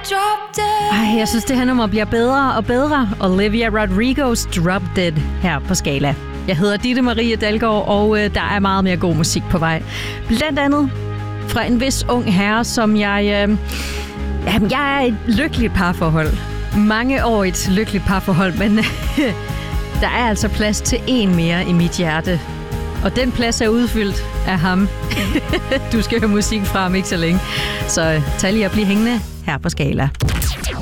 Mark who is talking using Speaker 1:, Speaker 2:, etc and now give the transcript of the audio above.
Speaker 1: Drop Dead.
Speaker 2: Ej, jeg synes, det her nummer bliver bedre og bedre. Olivia Rodrigo's Drop Dead her på Skala. Jeg hedder Ditte Marie Dalgaard, og der er meget mere god musik på vej. Blandt andet fra en vis ung herre, som jeg er i et lykkeligt parforhold. Mangeårigt lykkeligt parforhold, men der er altså plads til en mere i mit hjerte. Og den plads er udfyldt af ham. Du skal høre musik fra ham ikke så længe. Så tag lige at blive hængende her på Skala.